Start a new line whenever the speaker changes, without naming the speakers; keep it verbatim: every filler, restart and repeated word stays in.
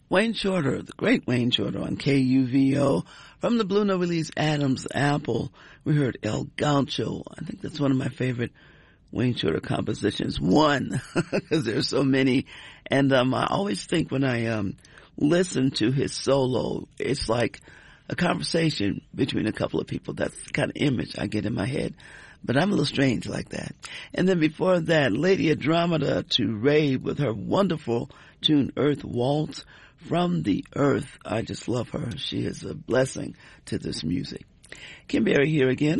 Wayne Shorter, the great Wayne Shorter on K U V O. From the Blue Note release Adam's Apple, we heard El Gaucho. I think that's one of my favorite Wayne Shorter compositions. One, because there's so many. And um, I always think when I um, listen to his solo, it's like a conversation between a couple of people. That's the kind of image I get in my head. But I'm a little strange like that. And then before that, Lady Andromeda to rave with her wonderful tune Earth Waltz. From the Earth. I just love her. She is a blessing to this music. Kim Berry here again